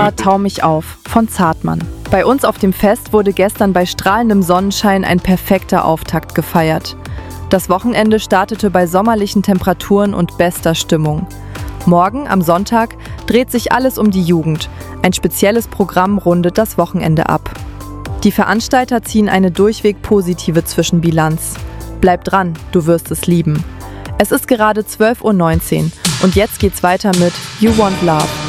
Tau mich auf von Zartmann. Bei uns auf dem Fest wurde gestern bei strahlendem Sonnenschein ein perfekter Auftakt gefeiert. Das Wochenende startete bei sommerlichen Temperaturen und bester Stimmung. Morgen, am Sonntag, dreht sich alles um die Jugend. Ein spezielles Programm rundet das Wochenende ab. Die Veranstalter ziehen eine durchweg positive Zwischenbilanz. Bleib dran, du wirst es lieben. Es ist gerade 12:19 Uhr und jetzt geht's weiter mit You Want Love